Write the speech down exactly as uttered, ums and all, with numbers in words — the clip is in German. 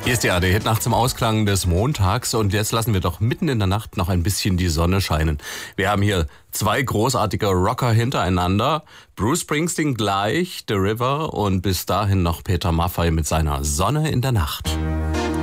Hier ist die A R D-Hit nachts im Ausklang des Montags und jetzt lassen wir doch mitten in der Nacht noch ein bisschen die Sonne scheinen. Wir haben hier zwei großartige Rocker hintereinander. Bruce Springsteen gleich, The River und bis dahin noch Peter Maffay mit seiner Sonne in der Nacht.